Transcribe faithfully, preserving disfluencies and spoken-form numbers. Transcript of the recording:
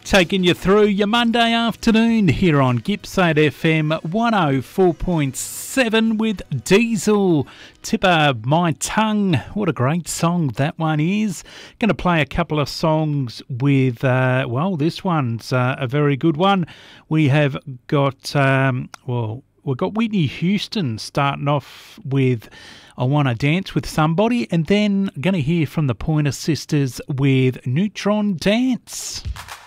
Taking you through your Monday afternoon here on Gippsland F M one oh four point seven with Diesel. Tipper My Tongue. What a great song that one is. Going to play a couple of songs with, uh, well, this one's uh, a very good one. We have got, um, well, we've got Whitney Houston starting off with I Wanna Dance With Somebody, and then going to hear from the Pointer Sisters with Neutron Dance.